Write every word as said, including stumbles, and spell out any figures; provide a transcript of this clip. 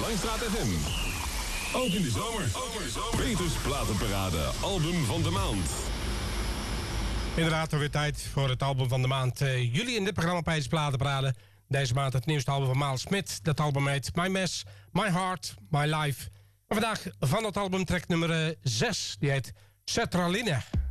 Langstraat F M. Ook in de zomer. Peters Platenparade, album van de maand. Inderdaad, weer tijd voor het album van de maand. Uh, jullie in dit programma Peters Platenparade. Deze maand het nieuwste album van Miles Smith. Dat album heet My Mess, My Heart, My Life. En vandaag van het album track nummer zes. Die heet Sertraline.